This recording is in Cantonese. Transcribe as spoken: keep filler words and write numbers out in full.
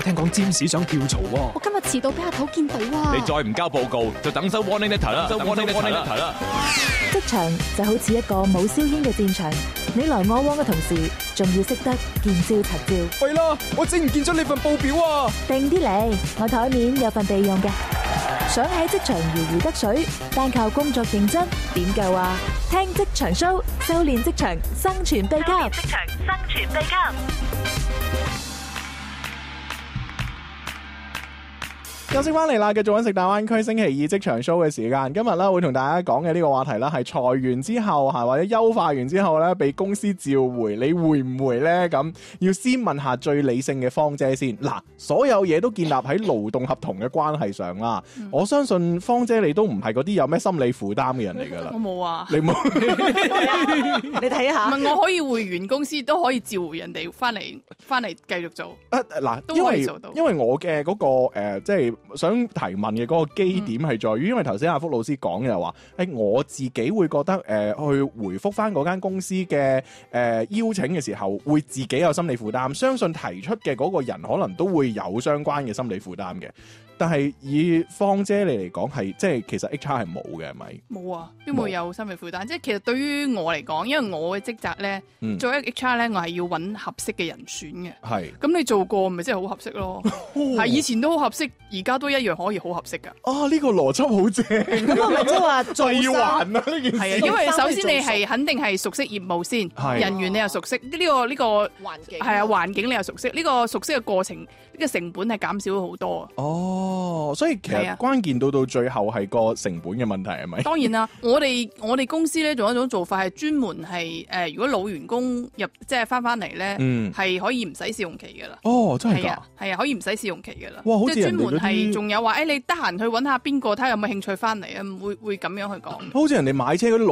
聽講占士想跳槽喎。 我今日遲到俾阿頭見到啊！ 你再唔交報告，就等收 warning letter 啦，收 warning letter 啦。 職場就好似一個冇硝煙嘅戰場，你來我往嘅同時，仲要識得見招拆招。 喂啦，我整唔見咗你份報表啊！ 定啲嚟，我台面有份備用嘅。想喺職場如魚得水，單靠工作認真點夠啊？聽職場 show， 修煉職場生存秘笈。職場生存秘笈。 休息翻嚟啦，繼續揾食大灣區星期二職場 show 嘅時間。今日咧會同大家講嘅呢個話題啦，係裁員之後係或者優化完之後咧，被公司召回，你會唔會呢？咁要先問下最理性嘅芳姐先。嗱，所有嘢都建立喺勞動合同嘅關係上啦。嗯、我相信芳姐你都唔係嗰啲有咩心理負擔嘅人嚟噶啦。 我冇啊， 你冇？ 你睇下， 唔係我可以回原公司，都可以召回人哋翻嚟翻嚟繼續做。 啊嗱， 都可以做到。 因為因為我嘅嗰、嗰個誒、呃，即係。想提問嘅嗰個基點係在於，因為頭先阿福老師講嘅話，誒我自己會覺得誒、呃、去回覆翻嗰間公司嘅誒、呃、邀請嘅時候，會自己有心理負擔，相信提出嘅嗰個人可能都會有相關嘅心理負擔嘅。但係以芳姐你嚟講係，即係其實 H R 係冇嘅，係咪？ 冇啊，邊會有心理負擔？即係其實對於我嚟講，因為我嘅職責咧， 嗯、做一個 H R 咧，我係要揾合適嘅人選嘅。 係。 咁你做過，咪真係好合適咯？係以前都好合適，而家都一樣可以好合適㗎。 啊，呢、呢個邏輯好正。 咁係咪即係話閉環啊？呢件事。 係啊，因為首先你係肯定係熟悉業務先，人員你又熟悉呢、呢個呢、呢個環境， 係啊環境你又熟悉，呢、呢個熟悉嘅過程，呢、呢個成本係減少咗好多。 哦，所以其實關鍵到到最後係個成本嘅問題係咪？ 當然啦，我哋我哋公司咧仲有一種做法係專門係誒、呃，如果老員工入即係翻翻嚟咧，係、嗯、可以唔使試用期噶啦。 哦，真係㗎？ 係啊，係啊，可以唔使試用期噶啦。 哇，好似即係專門係仲有話誒、欸，你得閒去揾下邊個睇下有冇興趣翻嚟啊？會會咁樣去講。 好似人哋買車嗰啲。